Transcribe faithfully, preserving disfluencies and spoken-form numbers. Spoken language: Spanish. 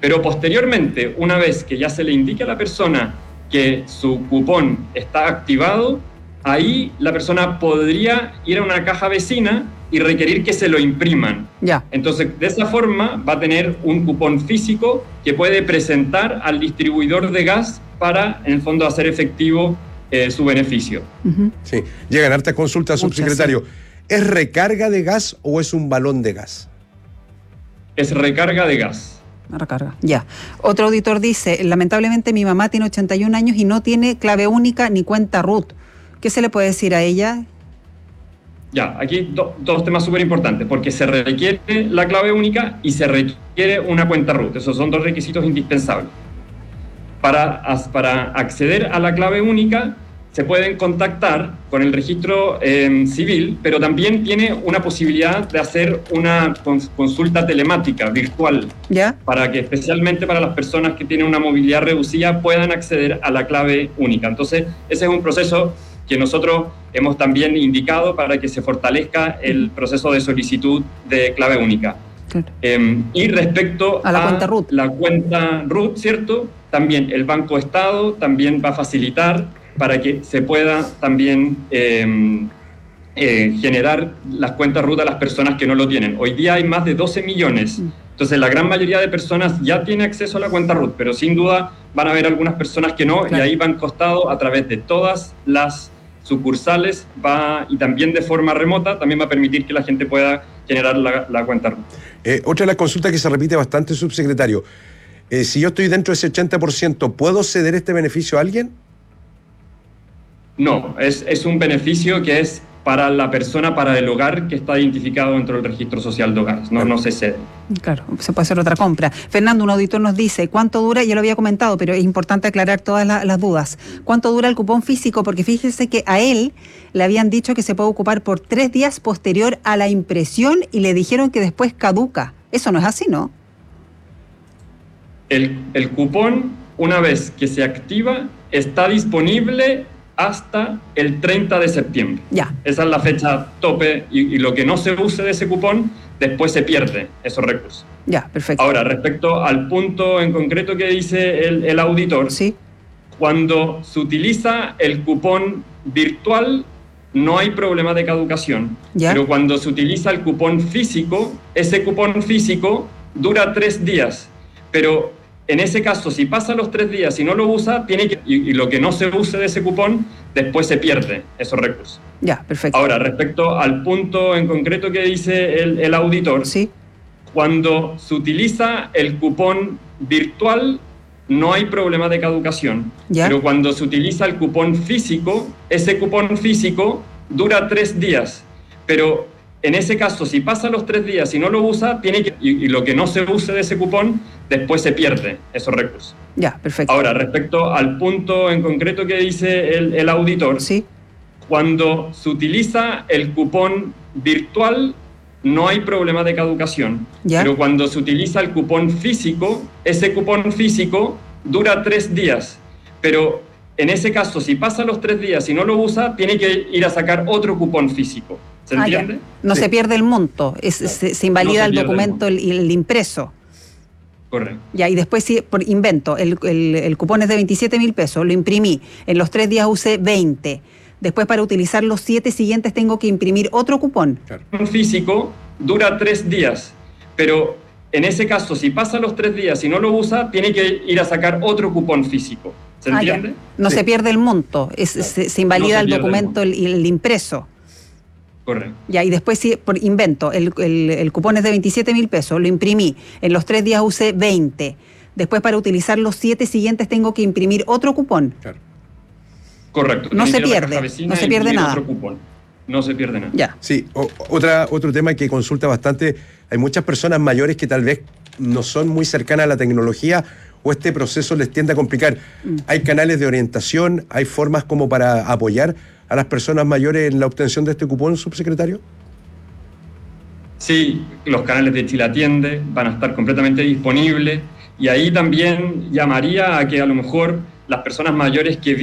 Pero posteriormente, una vez que ya se le indique a la persona que su cupón está activado, ahí la persona podría ir a una caja vecina y requerir que se lo impriman. Ya. Entonces, de esa forma va a tener un cupón físico que puede presentar al distribuidor de gas para, en el fondo, hacer efectivo eh, su beneficio. Uh-huh. Sí, llegan hartas consultas, Muchas, subsecretario. sí. ¿Es recarga de gas o es un balón de gas? Es recarga de gas. Recarga, ya. Otro auditor dice, lamentablemente mi mamá tiene ochenta y un años y no tiene clave única ni cuenta R U T. ¿Qué se le puede decir a ella? Ya, aquí do, dos temas súper importantes, porque se requiere la clave única y se requiere una cuenta R U T. Esos son dos requisitos indispensables. Para, para acceder a la clave única, se pueden contactar con el registro eh, civil, pero también tiene una posibilidad de hacer una consulta telemática virtual, ¿ya? Para que especialmente para las personas que tienen una movilidad reducida puedan acceder a la clave única. Entonces, ese es un proceso que nosotros hemos también indicado para que se fortalezca el proceso de solicitud de clave única. Claro. Eh, y respecto a la a cuenta R U T. la cuenta R U T, ¿cierto? También el Banco Estado también va a facilitar para que se pueda también eh, eh, generar las cuentas R U T a las personas que no lo tienen. Hoy día hay más de doce millones, entonces la gran mayoría de personas ya tiene acceso a la cuenta R U T, pero sin duda van a haber algunas personas que no, claro. Y ahí Banco Estado, a través de todas las sucursales va, y también de forma remota, también va a permitir que la gente pueda generar la, la cuenta R U T. Eh, otra de las consultas que se repite bastante, subsecretario, eh, si yo estoy dentro de ese ochenta por ciento, ¿puedo ceder este beneficio a alguien? No, es, es un beneficio que es para la persona, para el hogar que está identificado dentro del registro social de hogares, no, no se cede. Claro, se puede hacer otra compra. Fernando, un auditor nos dice, ¿cuánto dura? Ya lo había comentado, pero es importante aclarar todas la, las dudas. ¿Cuánto dura el cupón físico? Porque fíjese que a él le habían dicho que se puede ocupar por tres días posterior a la impresión y le dijeron que después caduca. Eso no es así, ¿no? El, el cupón, una vez que se activa, está disponible hasta el treinta de septiembre. Ya. Esa es la fecha tope y, y lo que no se use de ese cupón, después se pierde esos recursos. Ya, perfecto. Ahora, respecto al punto en concreto que dice el, el auditor, sí. Cuando se utiliza el cupón virtual, no hay problema de caducación. ¿Ya? Pero cuando se utiliza el cupón físico, ese cupón físico dura tres días. Pero en ese caso, si pasa los tres días y no lo usa, tiene que, y, y lo que no se use de ese cupón, después se pierde esos recursos. Ya, perfecto. Ahora, respecto al punto en concreto que dice el, el auditor, sí. Cuando se utiliza el cupón virtual, no hay problema de caducación. ¿Ya? Pero cuando se utiliza el cupón físico, ese cupón físico dura tres días. Pero en ese caso, si pasa los tres días y no lo usa, tiene que, y, y lo que no se use de ese cupón, después se pierde esos recursos. Ya, perfecto. Ahora, respecto al punto en concreto que dice el, el auditor, sí. Cuando se utiliza el cupón virtual, no hay problema de caducación. ¿Ya? Pero cuando se utiliza el cupón físico, ese cupón físico dura tres días. Pero en ese caso, si pasa los tres días y no lo usa, tiene que ir a sacar otro cupón físico. ¿Se ah, entiende? Ya. No sí. se pierde el monto, es, claro. se, se invalida no se el documento y el, el impreso. Correcto. Ya, y después, si por invento, el, el, el cupón es de veintisiete mil pesos, lo imprimí, en los tres días usé veinte. Después, para utilizar los siete siguientes, tengo que imprimir otro cupón. Claro. Un físico dura tres días, pero en ese caso, si pasa los tres días y no lo usa, tiene que ir a sacar otro cupón físico. ¿Se ah, entiende? Ya. No sí. se pierde el monto, es, claro. se, se invalida no se el documento y el, el impreso. Correcto. Ya, y después, si por invento, el, el, el cupón es de veintisiete mil pesos, lo imprimí, en los tres días usé veinte. Después, para utilizar los siete siguientes, tengo que imprimir otro cupón. Claro. Correcto. No se pierde, no se pierde nada. Otro cupón. No se pierde nada. Ya. Sí, o, otra, otro tema que consulta bastante, hay muchas personas mayores que tal vez no son muy cercanas a la tecnología o este proceso les tiende a complicar. Mm. Hay canales de orientación, hay formas como para apoyar a las personas mayores en la obtención de este cupón, subsecretario. Sí, los canales de Chile Atiende van a estar completamente disponibles y ahí también llamaría a que a lo mejor las personas mayores que